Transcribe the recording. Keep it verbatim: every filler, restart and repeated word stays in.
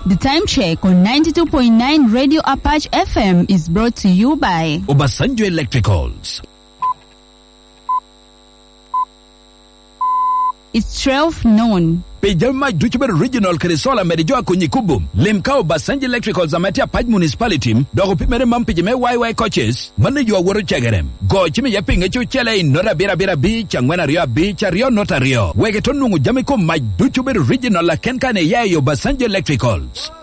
The time check on ninety-two point nine Radio Apache F M is brought to you by Obasanjo Electricals. It's twelve noon. Pejama Duchber Regional Krisola Medijoa Kunyikubum, Limkao Basanji Electricals Amatia Paj Municipality, Dogo Pimere Mampijame Y Y coaches, Manajo Woro Chagarem, Go Chimi Yaping Echo Chele in Nora Bira Bira Beach, and Wenaria Beach, Rio Notario, Wegetonu Jamiko, my Duchber Regional Kenkane Yayo Basanji Electricals.